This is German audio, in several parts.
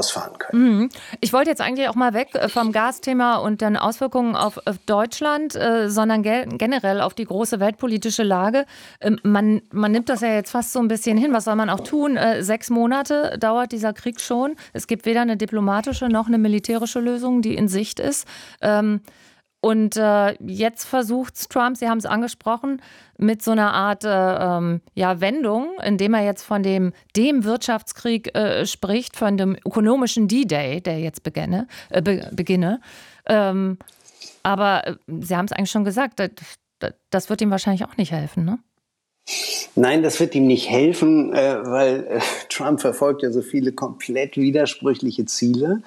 ausfahren können. Ich wollte jetzt eigentlich auch mal weg vom Gasthema und den Auswirkungen auf Deutschland, sondern generell auf die große weltpolitische Lage. Man nimmt das ja jetzt fast so ein bisschen hin. Was soll man auch tun? 6 Monate dauert dieser Krieg schon. Es gibt weder eine diplomatische noch eine militärische Lösung, die in Sicht ist. Und jetzt versucht Trump, Sie haben es angesprochen, mit so einer Art Wendung, indem er jetzt von dem Wirtschaftskrieg spricht, von dem ökonomischen D-Day, der jetzt beginne. Aber Sie haben es eigentlich schon gesagt, das wird ihm wahrscheinlich auch nicht helfen, ne? Nein, das wird ihm nicht helfen, weil Trump verfolgt ja so viele komplett widersprüchliche Ziele.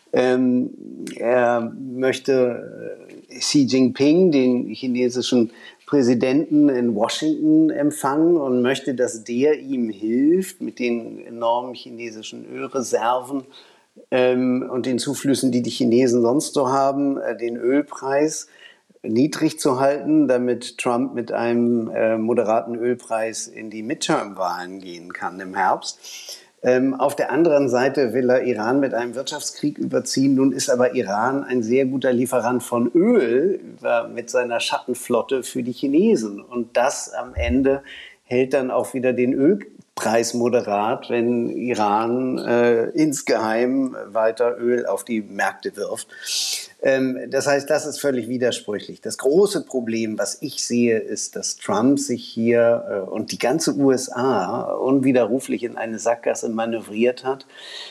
Er möchte Xi Jinping, den chinesischen Präsidenten, in Washington empfangen und möchte, dass der ihm hilft mit den enormen chinesischen Ölreserven und den Zuflüssen, die die Chinesen sonst so haben, den Ölpreis niedrig zu halten, damit Trump mit einem moderaten Ölpreis in die Midterm-Wahlen gehen kann im Herbst. Auf der anderen Seite will er Iran mit einem Wirtschaftskrieg überziehen. Nun ist aber Iran ein sehr guter Lieferant von Öl mit seiner Schattenflotte für die Chinesen. Und das am Ende hält dann auch wieder den Ölpreis moderat, wenn Iran insgeheim weiter Öl auf die Märkte wirft. Das heißt, das ist völlig widersprüchlich. Das große Problem, was ich sehe, ist, dass Trump sich hier und die ganze USA unwiderruflich in eine Sackgasse manövriert hat,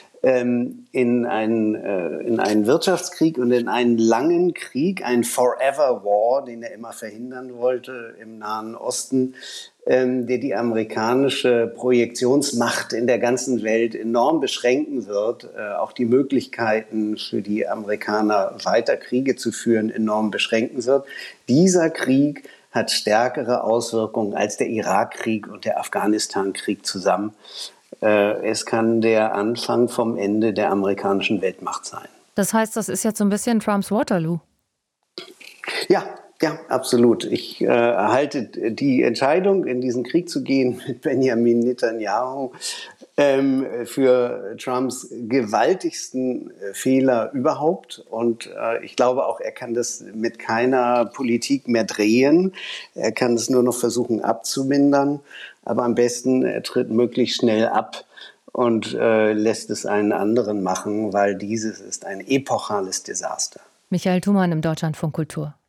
in einen Wirtschaftskrieg und in einen langen Krieg, einen Forever War, den er immer verhindern wollte im Nahen Osten, der die amerikanische Projektionsmacht in der ganzen Welt enorm beschränken wird, auch die Möglichkeiten für die Amerikaner weiter Kriege zu führen enorm beschränken wird. Dieser Krieg hat stärkere Auswirkungen als der Irakkrieg und der Afghanistan-Krieg zusammen. Es kann der Anfang vom Ende der amerikanischen Weltmacht sein. Das heißt, das ist jetzt so ein bisschen Trumps Waterloo. Ja, absolut. Ich halte die Entscheidung, in diesen Krieg zu gehen mit Benjamin Netanyahu, für Trumps gewaltigsten Fehler überhaupt. Und ich glaube auch, er kann das mit keiner Politik mehr drehen. Er kann es nur noch versuchen abzumindern. Aber am besten, er tritt möglichst schnell ab und lässt es einen anderen machen, weil dieses ist ein epochales Desaster. Michael Thumann im Deutschlandfunk Kultur.